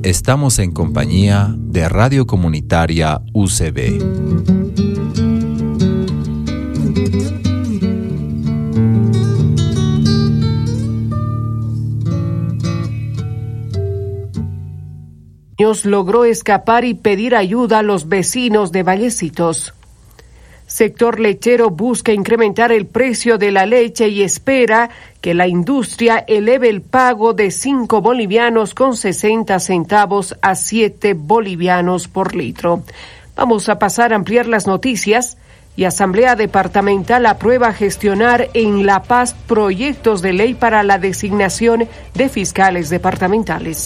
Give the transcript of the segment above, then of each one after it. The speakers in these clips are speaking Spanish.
Estamos en compañía de Radio Comunitaria UCB. Logró escapar y pedir ayuda a los vecinos de Vallecitos. Sector lechero busca incrementar el precio de la leche y espera que la industria eleve el pago de 5 bolivianos con 60 centavos a 7 bolivianos por litro. Vamos a pasar a ampliar las noticias. Y Asamblea Departamental aprueba gestionar en La Paz proyectos de ley para la designación de fiscales departamentales.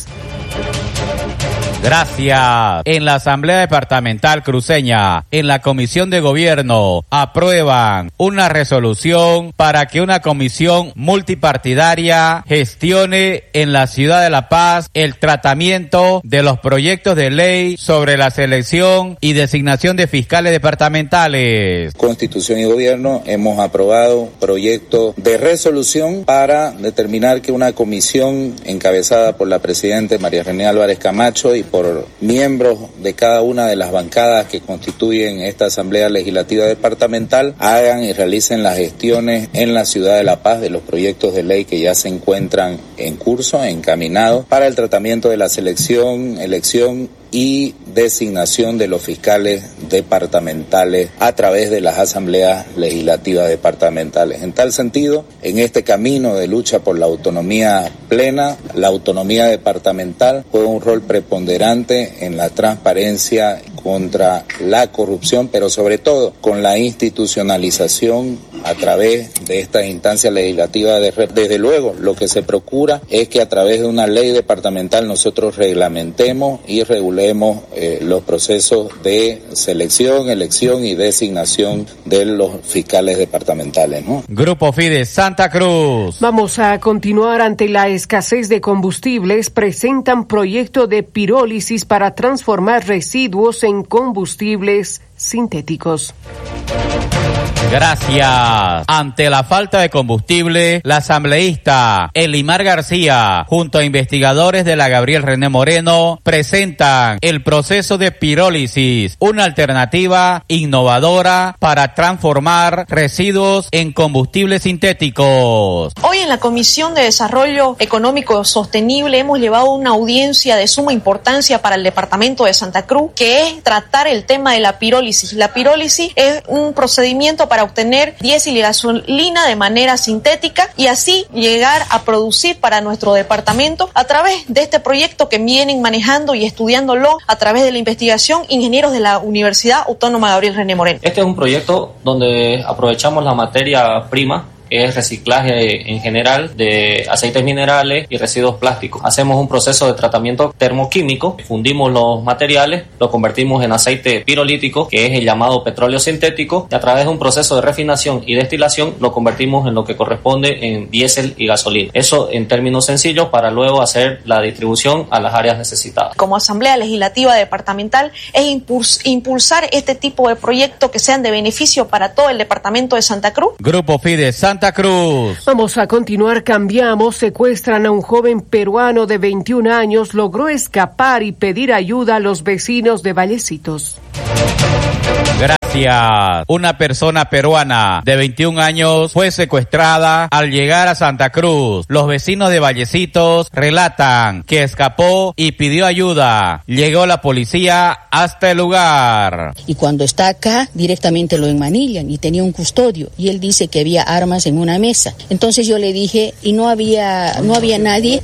Gracias. En la Asamblea Departamental cruceña, en la Comisión de Gobierno, aprueban una resolución para que una comisión multipartidaria gestione en la ciudad de La Paz el tratamiento de los proyectos de ley sobre la selección y designación de fiscales departamentales. Constitución y Gobierno hemos aprobado proyecto de resolución para determinar que una comisión encabezada por la presidenta María René Álvarez Camacho y por miembros de cada una de las bancadas que constituyen esta Asamblea Legislativa Departamental hagan y realicen las gestiones en la ciudad de La Paz de los proyectos de ley que ya se encuentran en curso, encaminados para el tratamiento de la selección, elección y designación de los fiscales departamentales a través de las asambleas legislativas departamentales. En tal sentido, en este camino de lucha por la autonomía plena, la autonomía departamental juega un rol preponderante en la transparencia contra la corrupción, pero sobre todo con la institucionalización a través de estas instancias legislativas. Desde luego, lo que se procura es que a través de una ley departamental nosotros reglamentemos y regulemos los procesos de selección, elección y designación de los fiscales departamentales, ¿no? Grupo Fides Santa Cruz. Vamos a continuar. Ante la escasez de combustibles, presentan proyecto de pirólisis para transformar residuos en combustibles sintéticos. Gracias. Ante la falta de combustible, la asambleísta Elimar García, junto a investigadores de la Gabriel René Moreno, presentan el proceso de pirólisis, una alternativa innovadora para transformar residuos en combustibles sintéticos. Hoy en la Comisión de Desarrollo Económico Sostenible hemos llevado una audiencia de suma importancia para el departamento de Santa Cruz, que es tratar el tema de la pirólisis. La pirólisis es un procedimiento para obtener diésel y gasolina de manera sintética y así llegar a producir para nuestro departamento a través de este proyecto que vienen manejando y estudiándolo a través de la investigación ingenieros de la Universidad Autónoma Gabriel René Moreno. Este es un proyecto donde aprovechamos la materia prima, que es reciclaje en general de aceites minerales y residuos plásticos. Hacemos un proceso de tratamiento termoquímico, fundimos los materiales, lo convertimos en aceite pirolítico, que es el llamado petróleo sintético, y a través de un proceso de refinación y destilación lo convertimos en lo que corresponde en diésel y gasolina. Eso en términos sencillos para luego hacer la distribución a las áreas necesitadas. Como Asamblea Legislativa Departamental es impulsar este tipo de proyectos que sean de beneficio para todo el departamento de Santa Cruz. Grupo Fides Santa Cruz. Vamos a continuar, cambiamos. Secuestran a un joven peruano de 21 años, logró escapar y pedir ayuda a los vecinos de Vallecitos. Gracias. Una persona peruana de 21 años fue secuestrada al llegar a Santa Cruz. Los vecinos de Vallecitos relatan que escapó y pidió ayuda. Llegó la policía hasta el lugar. Y cuando está acá, directamente lo enmanillan y tenía un custodio. Y él dice que había armas en una mesa. Entonces yo le dije, y no había nadie,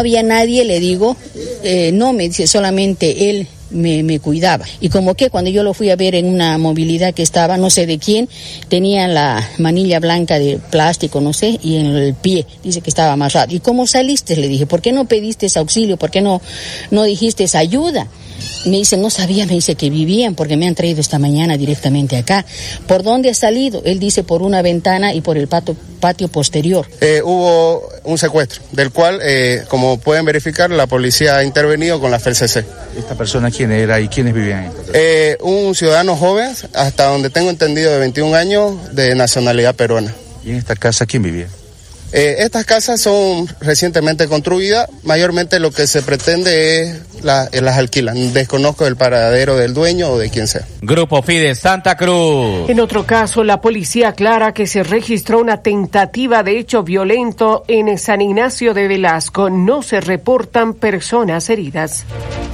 le digo, no, me dice, solamente él me cuidaba. Y como que cuando yo lo fui a ver en una movilidad que estaba, no sé de quién, tenía la manilla blanca de plástico, no sé, y en el pie, dice que estaba amarrado. ¿Y cómo saliste? Le dije, ¿por qué no pediste auxilio? ¿Por qué no dijiste ayuda? Me dice, no sabía, me dice que vivían porque me han traído esta mañana directamente acá. ¿Por dónde ha salido? Él dice por una ventana y por el patio posterior. Hubo un secuestro, del cual, como pueden verificar, la policía ha intervenido con la FELCC. ¿Esta persona quién era y quiénes vivían ahí? Un ciudadano joven, hasta donde tengo entendido, de 21 años, de nacionalidad peruana. ¿Y en esta casa quién vivía? Estas casas son recientemente construidas. Mayormente lo que se pretende es las alquilan. Desconozco el paradero del dueño o de quien sea. Grupo Fides Santa Cruz. En otro caso, la policía aclara que se registró una tentativa de hecho violento en San Ignacio de Velasco. No se reportan personas heridas.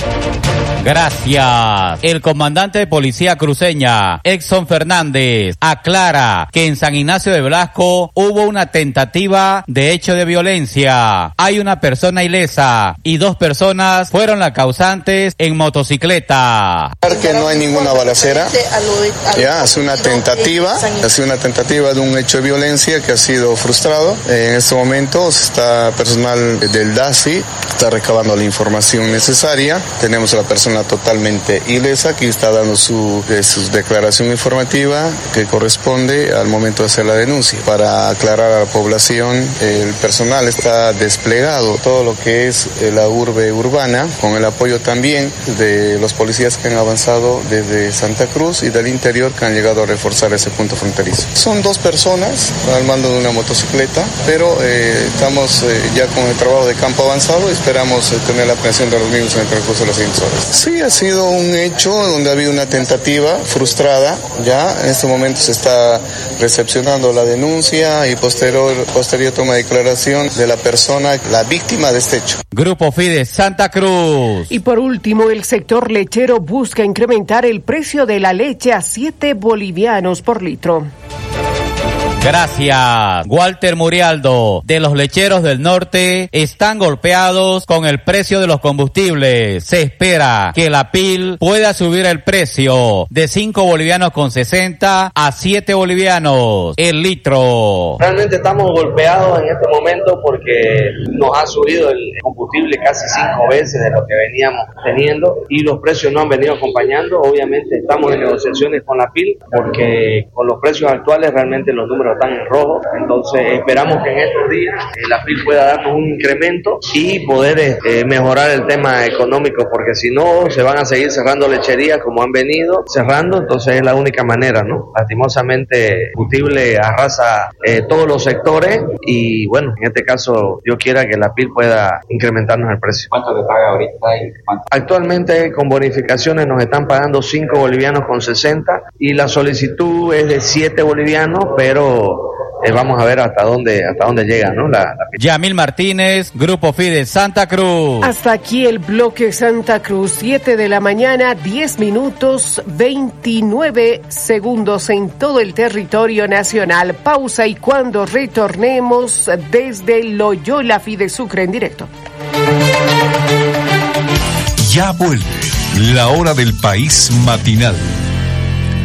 Gracias. El comandante de policía cruceña, Exxon Fernández, aclara que en San Ignacio de Velasco hubo una tentativa de hecho de violencia. Hay una persona ilesa y 2 personas fueron las causantes en motocicleta. Que no hay ninguna balacera, ya hace una tentativa de un hecho de violencia que ha sido frustrado. En estos momentos está personal del DASI, está recabando la información necesaria. Tenemos a la persona totalmente ilesa que está dando su declaración informativa que corresponde al momento de hacer la denuncia. Para aclarar a la población, el personal está desplegado todo lo que es la urbe urbana, con el apoyo también de los policías que han avanzado desde Santa Cruz y del interior que han llegado a reforzar ese punto fronterizo. Son 2 personas al mando de una motocicleta, pero estamos ya con el trabajo de campo avanzado y esperamos tener la aprehensión de los mismos en el transcurso de las siguientes horas. Sí, ha sido un hecho donde ha habido una tentativa frustrada. Ya en este momento se está recepcionando la denuncia y posterior toma de declaración de la persona, la víctima de este hecho. Grupo Fides Santa Cruz. Y por último, el sector lechero busca incrementar el precio de la leche a 7 bolivianos por litro. Gracias. Walter Murialdo, de los lecheros del norte, están golpeados con el precio de los combustibles. Se espera que la PIL pueda subir el precio de 5 bolivianos con 60 a 7 bolivianos el litro. Realmente estamos golpeados en este momento porque nos ha subido el combustible casi 5 veces de lo que veníamos teniendo y los precios no han venido acompañando. Obviamente estamos en negociaciones con la PIL porque con los precios actuales realmente los números están en rojo, entonces esperamos que en estos días la PIL pueda darnos un incremento y poder mejorar el tema económico, porque si no se van a seguir cerrando lecherías como han venido cerrando, entonces es la única manera, ¿no? Lastimosamente el combustible arrasa todos los sectores y bueno, en este caso Dios quiera que la PIL pueda incrementarnos el precio. ¿Cuánto le paga ahorita? Actualmente con bonificaciones nos están pagando 5 bolivianos con 60 y la solicitud es de 7 bolivianos, pero vamos a ver hasta dónde llega, ¿no? La Yamil Martínez, Grupo Fides Santa Cruz. Hasta aquí el bloque Santa Cruz, 7 de la mañana, 10 minutos, 29 segundos en todo el territorio nacional. Pausa y cuando retornemos desde Loyola Fidesucre en directo. Ya vuelve la hora del país matinal.